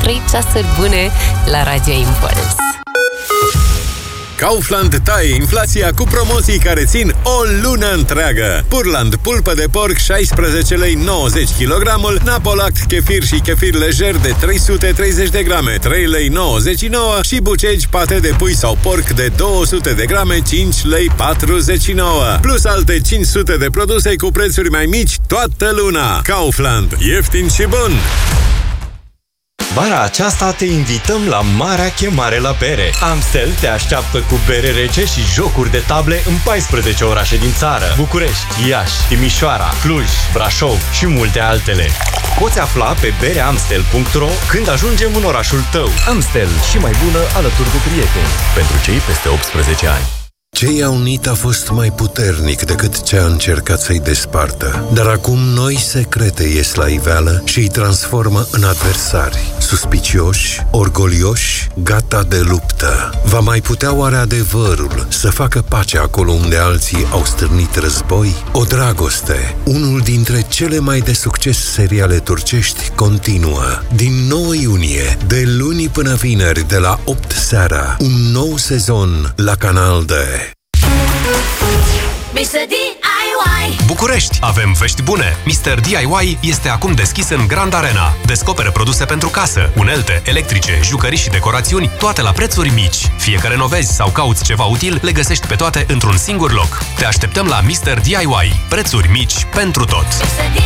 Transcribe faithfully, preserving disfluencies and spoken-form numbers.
trei ceasuri bune la Radio Impuls. Kaufland taie inflația cu promoții care țin o lună întreagă. Purland, pulpă de porc, șaisprezece lei nouăzeci kilogramul, Napolact, chefir și chefir lejer de trei sute treizeci de grame, trei lei nouăzeci și nouă și bucegi, pate de pui sau porc de două sute de grame, cinci lei patruzeci și nouă. Plus alte cinci sute de produse cu prețuri mai mici toată luna. Kaufland. Ieftin și bun! Vara aceasta te invităm la Marea Chemare la Bere. Amstel te așteaptă cu bere rece și jocuri de table în paisprezece orașe din țară: București, Iași, Timișoara, Cluj, Brașov și multe altele. Poți afla pe bere amstel punct ro când ajungem în orașul tău. Amstel, și mai bună alături de prieteni. Pentru cei peste optsprezece ani. Ce i-a unit a fost mai puternic decât ce a încercat să-i despartă. Dar acum noi secrete ies la iveală și îi transformă în adversari, suspicioși, orgolioși, gata de luptă. Va mai putea oare adevărul să facă pace acolo unde alții au stârnit război? O dragoste, unul dintre cele mai de succes seriale turcești, continuă. Din nouă iunie, de luni până vineri, de la opt seara, un nou sezon la Canal D. mister D I Y. București, avem vești bune! mister D I Y este acum deschis în Grand Arena. Descoperă produse pentru casă, unelte, electrice, jucării și decorațiuni, toate la prețuri mici. Fie că renovezi sau cauți ceva util, le găsești pe toate într-un singur loc. Te așteptăm la mister D I Y. Prețuri mici pentru tot!